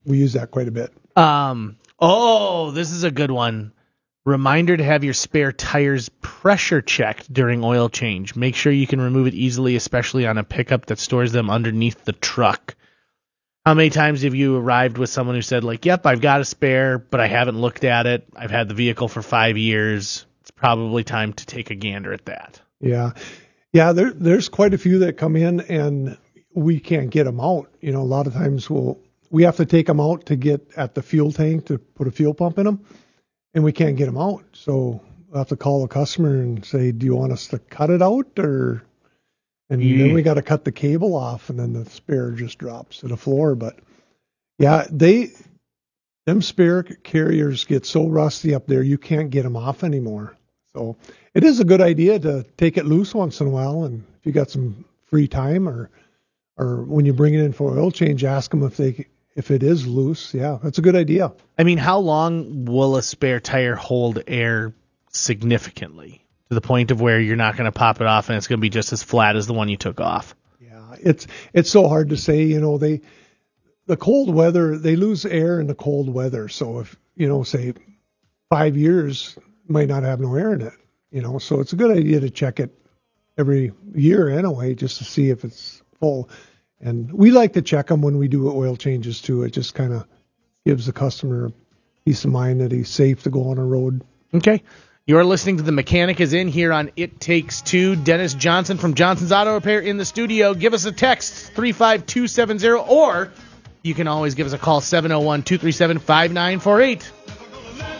we use that quite a bit. This is a good one. Reminder to have your spare tires pressure checked during oil change. Make sure you can remove it easily, especially on a pickup that stores them underneath the truck. How many times have you arrived with someone who said, like, yep, I've got a spare, but I haven't looked at it. I've had the vehicle for 5 years. It's probably time to take a gander at that. Yeah. Yeah, there's quite a few that come in and we can't get them out. A lot of times we have to take them out to get at the fuel tank to put a fuel pump in them, and we can't get them out. So we'll have to call the customer and say, do you want us to cut it out? And then we got to cut the cable off, and then the spare just drops to the floor. But yeah, them spare carriers get so rusty up there, you can't get them off anymore. So it is a good idea to take it loose once in a while. And if you got some free time or when you bring it in for oil change, ask them if it is loose. Yeah, that's a good idea. I mean, how long will a spare tire hold air significantly to the point of where you're not going to pop it off and it's going to be just as flat as the one you took off? Yeah, it's so hard to say. The cold weather, they lose air in the cold weather. So if, say 5 years, might not have no air in it, so it's a good idea to check it every year anyway, just to see if it's full. And we like to check them when we do oil changes too. It just kind of gives the customer peace of mind that he's safe to go on a road. Okay. You're listening to The Mechanic is In here on It Takes Two. Dennis Johnson from Johnson's Auto Repair in the studio. Give us a text, 35270, or you can always give us a call, 701-237-5948.